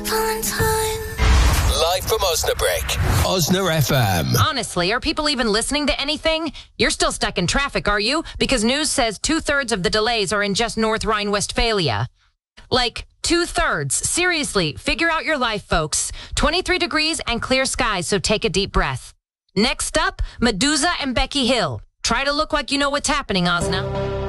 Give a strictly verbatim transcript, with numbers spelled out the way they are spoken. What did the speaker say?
Valentine. Live from Osnabrück, Osna F M. Honestly, are people even listening to anything? You're still stuck in traffic, are you? Because news says two-thirds of the delays are in just North Rhine-Westphalia. Like, two-thirds. Seriously, figure out your life, folks. twenty-three degrees and clear skies, so take a deep breath. Next up, Medusa and Becky Hill. Try to look like you know what's happening, Osna.